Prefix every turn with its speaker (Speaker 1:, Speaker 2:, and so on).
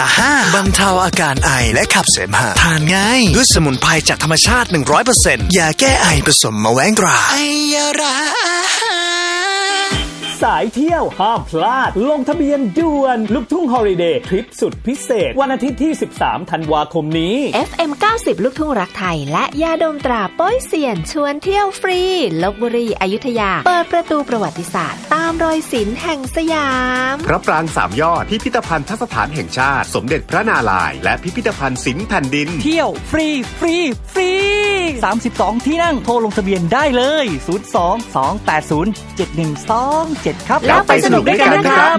Speaker 1: บรรเทาอาการไอและขับเสมหะทานง่ายด้วยสมุนไพรจากธรรมชาติ 100% ยาแก้ไอผสมมะแว้งตราไอยารา
Speaker 2: สายเที่ยวห้ามพลาดลงทะเบียนด่วนลูกทุ่งฮอลิเดย์ทริปสุดพิเศษวันอาทิตย์ที่13ธันวาคมนี้
Speaker 3: FM 90ลูกทุ่งรักไทยและยาดมตราโป้ยเซียนชวนเที่ยวฟรีลพบุรีอยุธยาเปิดประตูประวัติศาสตร์ตามรอยศิลป์แห่งสยาม
Speaker 4: พระปราง3ยอดพิพิธภัณฑสถานแห่งชาติสมเด็จพระนารายณ์และพิพิธภัณฑ์ศิลป์แผ่นดิน
Speaker 5: เที่ยวฟรี32ที่นั่งโทรลงทะเบียนได้เลย02-280-7127ครับ
Speaker 3: แล้วไปสนุกด้วยกันนะครับ